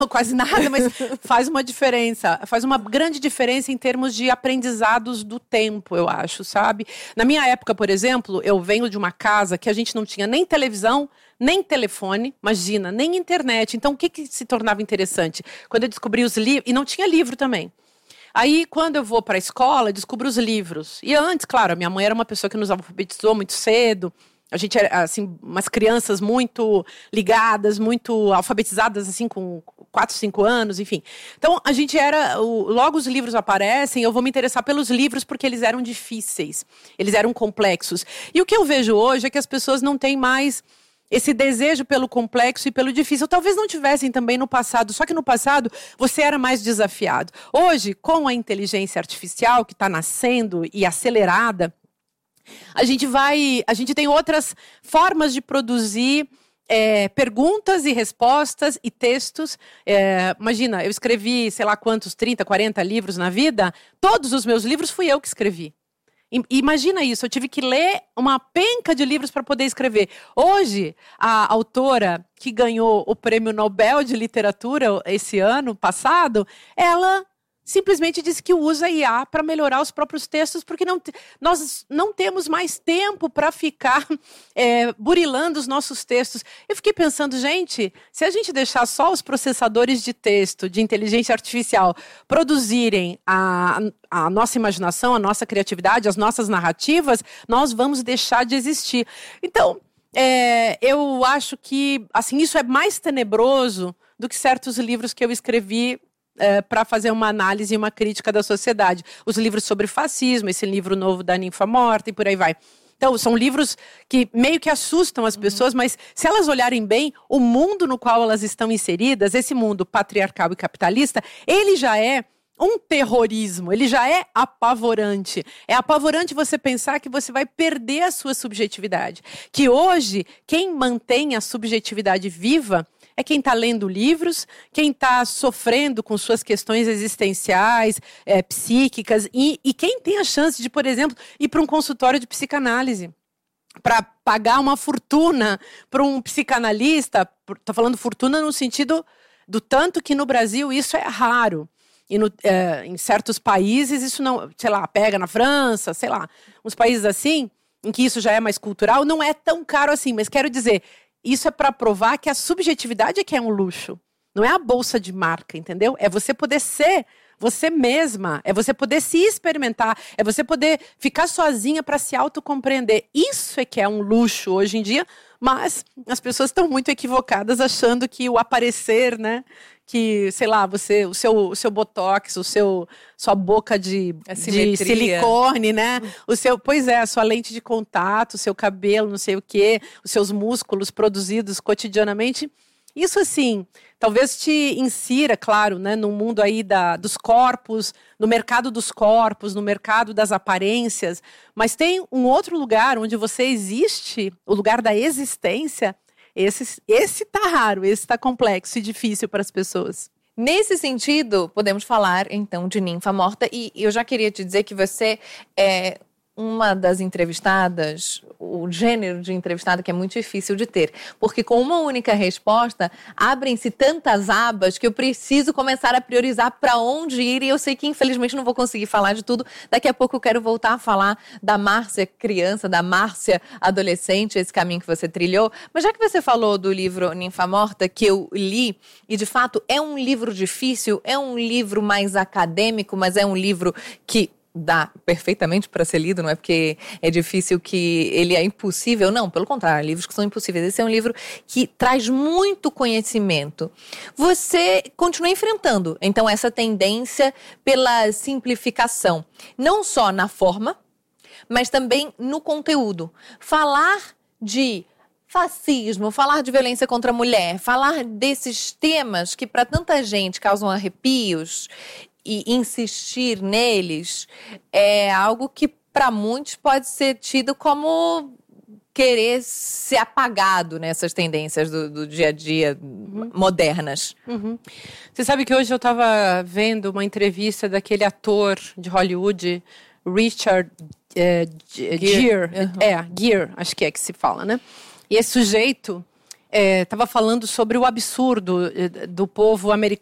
quase nada, mas faz uma diferença. Faz uma grande diferença em termos de aprendizados do tempo, eu acho, sabe? Na minha época, por exemplo, eu venho de uma casa que a gente não tinha nem televisão, nem telefone, imagina, nem internet. Então, o que se tornava interessante? Quando eu descobri os livros... E não tinha livro também. Aí, quando eu vou para a escola, eu descubro os livros. E antes, claro, a minha mãe era uma pessoa que nos alfabetizou muito cedo. A gente era, assim, umas crianças muito ligadas, muito alfabetizadas, assim, com 4, 5 anos, enfim. Então, a gente era... Logo os livros aparecem, eu vou me interessar pelos livros porque eles eram difíceis. Eles eram complexos. E o que eu vejo hoje é que as pessoas não têm mais esse desejo pelo complexo e pelo difícil. Talvez não tivessem também no passado, só que no passado você era mais desafiado. Hoje, com a inteligência artificial que está nascendo e acelerada, a gente tem outras formas de produzir perguntas e respostas e textos. Imagina, eu escrevi, sei lá quantos, 30, 40 livros na vida. Todos os meus livros fui eu que escrevi. Imagina isso, eu tive que ler uma penca de livros para poder escrever. Hoje, a autora que ganhou o Prêmio Nobel de Literatura esse ano passado, ela simplesmente disse que usa IA para melhorar os próprios textos, porque nós não temos mais tempo para ficar burilando os nossos textos. Eu fiquei pensando, gente, se a gente deixar só os processadores de texto, de inteligência artificial, produzirem a nossa imaginação, a nossa criatividade, as nossas narrativas, nós vamos deixar de existir. Então, eu acho que assim, isso é mais tenebroso do que certos livros que eu escrevi para fazer uma análise e uma crítica da sociedade. Os livros sobre fascismo, esse livro novo da Ninfa Morta e por aí vai. Então, são livros que meio que assustam as pessoas, mas se elas olharem bem, o mundo no qual elas estão inseridas, esse mundo patriarcal e capitalista, ele já é um terrorismo, ele já é apavorante. É apavorante você pensar que você vai perder a sua subjetividade. Que hoje, quem mantém a subjetividade viva é quem está lendo livros, quem está sofrendo com suas questões existenciais, psíquicas, e quem tem a chance de, por exemplo, ir para um consultório de psicanálise, para pagar uma fortuna para um psicanalista. Estou falando fortuna no sentido do tanto que no Brasil isso é raro. E em certos países isso não, sei lá, pega na França, sei lá, uns países assim, em que isso já é mais cultural, não é tão caro assim, mas quero dizer... Isso é para provar que a subjetividade é que é um luxo. Não é a bolsa de marca, entendeu? É você poder ser você mesma. É você poder se experimentar. É você poder ficar sozinha para se autocompreender. Isso é que é um luxo hoje em dia. Mas as pessoas estão muito equivocadas achando que o aparecer, né? Que, sei lá, o seu botox, sua boca de silicone, né? A sua lente de contato, o seu cabelo, não sei o quê, os seus músculos produzidos cotidianamente. Isso, assim, talvez te insira, claro, né, no mundo aí dos corpos, no mercado dos corpos, no mercado das aparências, mas tem um outro lugar onde você existe, o lugar da existência. Esse tá raro, esse tá complexo e difícil para as pessoas. Nesse sentido, podemos falar, então, de Ninfa Morta. E eu já queria te dizer que você é uma das entrevistadas, o gênero de entrevistada que é muito difícil de ter. Porque com uma única resposta, abrem-se tantas abas que eu preciso começar a priorizar para onde ir. E eu sei que, infelizmente, não vou conseguir falar de tudo. Daqui a pouco eu quero voltar a falar da Márcia criança, da Márcia adolescente, esse caminho que você trilhou. Mas já que você falou do livro Ninfa Morta, que eu li, e de fato é um livro difícil, é um livro mais acadêmico, mas é um livro que dá perfeitamente para ser lido, não é porque é difícil que ele é impossível, não, pelo contrário, livros que são impossíveis. Esse é um livro que traz muito conhecimento. Você continua enfrentando, então, essa tendência pela simplificação, não só na forma, mas também no conteúdo. Falar de fascismo, falar de violência contra a mulher, falar desses temas que para tanta gente causam arrepios e insistir neles é algo que para muitos pode ser tido como querer ser apagado nessas tendências do dia a dia modernas. Você sabe que hoje eu estava vendo uma entrevista daquele ator de Hollywood, Richard Gere. Gere, acho que é que se fala, né? E esse sujeito, estava falando sobre o absurdo do povo